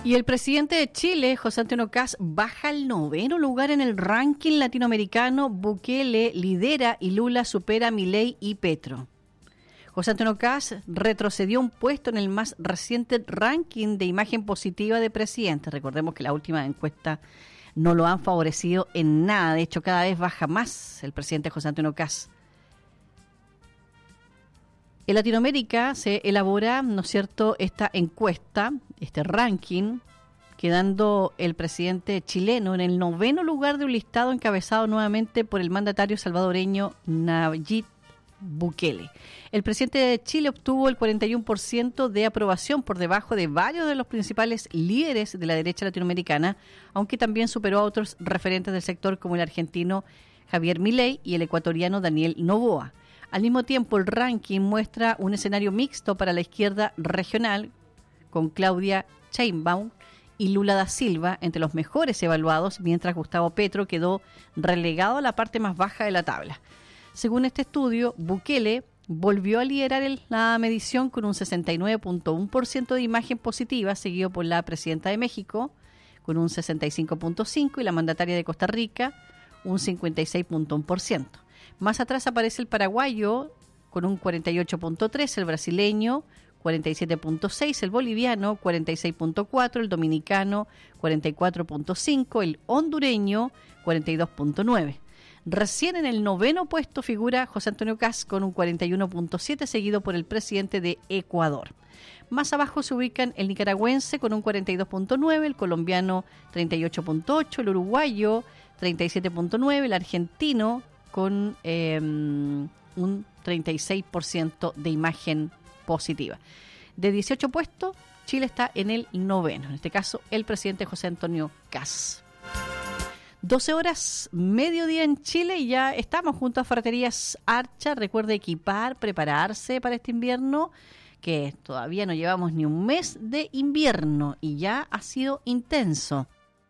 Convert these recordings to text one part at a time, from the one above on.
Y el presidente de Chile, José Antonio Kast, baja al 9º lugar en el ranking latinoamericano. Bukele lidera y Lula supera a Milei y Petro. José Antonio Kast retrocedió un puesto en el más reciente ranking de imagen positiva de presidente. Recordemos que la última encuesta no lo han favorecido en nada. De hecho, cada vez baja más el presidente José Antonio Kast. En Latinoamérica se elabora, ¿no es cierto?, esta encuesta, este ranking, quedando el presidente chileno en el 9º lugar de un listado encabezado nuevamente por el mandatario salvadoreño Nayib Bukele. El presidente de Chile obtuvo el 41% de aprobación, por debajo de varios de los principales líderes de la derecha latinoamericana, aunque también superó a otros referentes del sector como el argentino Javier Milei y el ecuatoriano Daniel Noboa. Al mismo tiempo, el ranking muestra un escenario mixto para la izquierda regional, con Claudia Sheinbaum y Lula da Silva entre los mejores evaluados, mientras Gustavo Petro quedó relegado a la parte más baja de la tabla. Según este estudio, Bukele volvió a liderar la medición con un 69.1% de imagen positiva, seguido por la presidenta de México, con un 65.5%, y la mandataria de Costa Rica, un 56.1%. Más atrás aparece el paraguayo con un 48.3%, el brasileño 47.6%, el boliviano 46.4%, el dominicano 44.5%, el hondureño 42.9%. Recién en el 9º puesto figura José Antonio Kast con un 41.7%, seguido por el presidente de Ecuador. Más abajo se ubican el nicaragüense con un 42.9%, el colombiano 38.8%, el uruguayo 37.9%, el argentino con un 36% de imagen positiva. De 18 puestos, Chile está en el 9º, en este caso el presidente José Antonio Kast. 12 horas, mediodía en Chile, y ya estamos junto a Ferreterías Archa. Recuerde equipar, prepararse para este invierno, que todavía no llevamos ni un mes de invierno y ya ha sido intenso.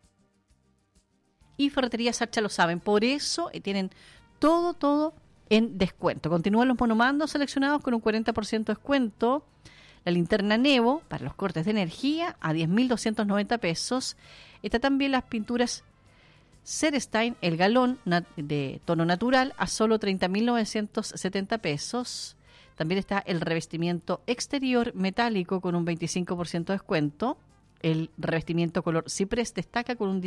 Y Ferreterías Archa lo saben, por eso tienen todo en descuento. Continúan los monomandos seleccionados con un 40% de descuento. La linterna Nevo para los cortes de energía a 10.290 pesos. Está también las pinturas Cerestein, el galón de tono natural a solo 30.970 pesos. También está el revestimiento exterior metálico con un 25% de descuento. El revestimiento color ciprés destaca con un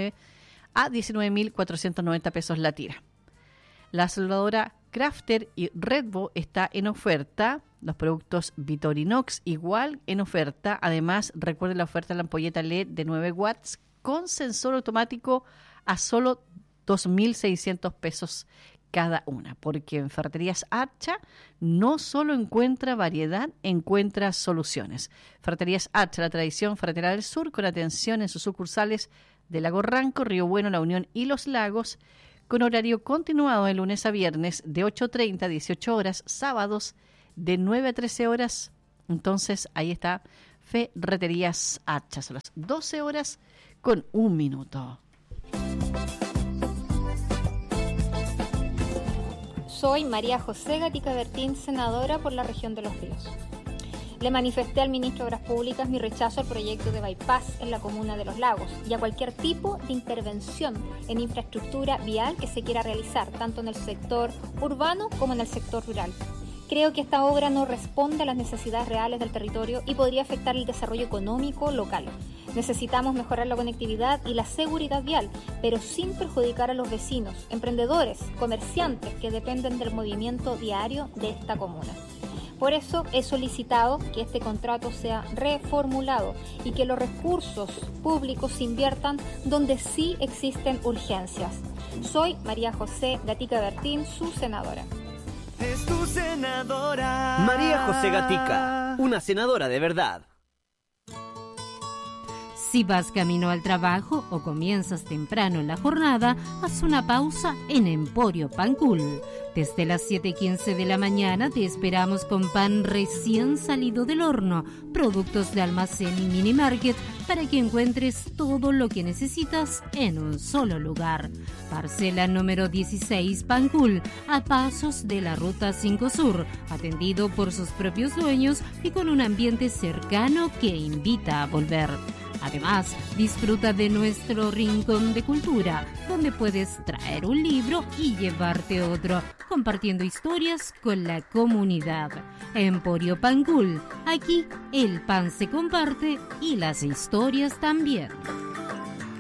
19.490 pesos la tira. La soldadora Crafter y Redbo está en oferta. Los productos Vitorinox igual en oferta. Además, recuerden la oferta de la ampolleta LED de 9 watts con sensor automático a solo 2.600 pesos cada una. Porque en Ferreterías Archa no solo encuentra variedad, encuentra soluciones. Ferreterías Archa, la tradición ferretera del sur, con atención en sus sucursales de Lago Ranco, Río Bueno, La Unión y Los Lagos, con horario continuado de lunes a viernes de 8:30 a 18 horas, sábados de 9 a 13 horas. Entonces, ahí está Ferreterías Archa. Son las 12 horas con 1 minuto. Soy María José Gatica Bertín, senadora por la región de Los Ríos. Le manifesté al ministro de Obras Públicas mi rechazo al proyecto de bypass en la comuna de Los Lagos y a cualquier tipo de intervención en infraestructura vial que se quiera realizar, tanto en el sector urbano como en el sector rural. Creo que esta obra no responde a las necesidades reales del territorio y podría afectar el desarrollo económico local. Necesitamos mejorar la conectividad y la seguridad vial, pero sin perjudicar a los vecinos, emprendedores, comerciantes que dependen del movimiento diario de esta comuna. Por eso he solicitado que este contrato sea reformulado y que los recursos públicos se inviertan donde sí existen urgencias. Soy María José Gatica Bertín, su senadora. Es tu senadora. María José Gatica, una senadora de verdad. Si vas camino al trabajo o comienzas temprano en la jornada, haz una pausa en Emporio Pancul. Desde las 7:15 de la mañana te esperamos con pan recién salido del horno, productos de almacén y mini market para que encuentres todo lo que necesitas en un solo lugar. Parcela número 16 Pancul, a pasos de la Ruta 5 Sur, atendido por sus propios dueños y con un ambiente cercano que invita a volver. Además, disfruta de nuestro rincón de cultura, donde puedes traer un libro y llevarte otro, compartiendo historias con la comunidad. Emporio Pancul, aquí el pan se comparte y las historias también.